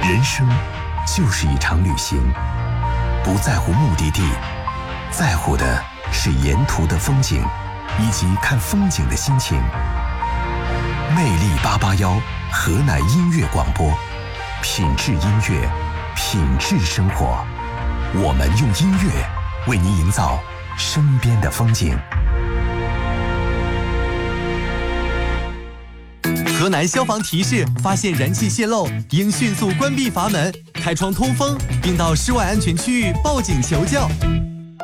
人生就是一场旅行，不在乎目的地，在乎的是沿途的风景以及看风景的心情。魅力881河南音乐广播，品质音乐，品质生活。我们用音乐为您营造身边的风景。 河南消防提示：发现燃气泄漏，应迅速关闭阀门，开窗通风，并到室外安全区域报警求救。